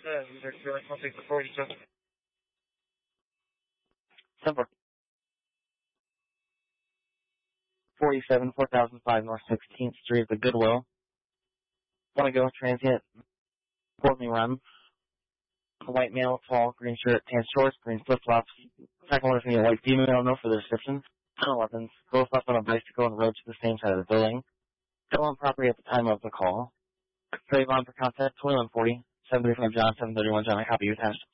Number 47, 4005 North 16th Street, the Goodwill. Want to go transient, Courtney Run. A white male, tall, green shirt, tan shorts, green flip-flops. Second one is going to be a white female, no further description. 10-11, both left on a bicycle and rode to the same side of the building. Still on property at the time of the call. Save on for contact, 2140, 735 John, 731 John, I copy you attached.